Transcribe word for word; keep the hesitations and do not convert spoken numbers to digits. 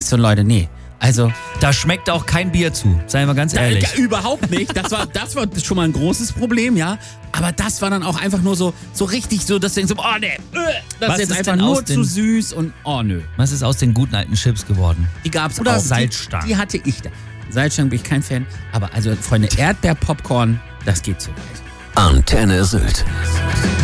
und Leute, nee. Also, da schmeckt auch kein Bier zu, seien wir ganz ehrlich. Da, überhaupt nicht. Das war, das war schon mal ein großes Problem, ja. Aber das war dann auch einfach nur so, so richtig so, dass du denkst, oh nee, das Was ist jetzt ist einfach denn nur aus zu den- süß und oh nö. Was ist aus den guten alten Chips geworden? Die gab's Oder auch. Salzstangen. Die, die hatte ich da. Salzstangen bin ich kein Fan. Aber also, Freunde, Erdbeerpopcorn, das geht so weit. Antenne Sylt.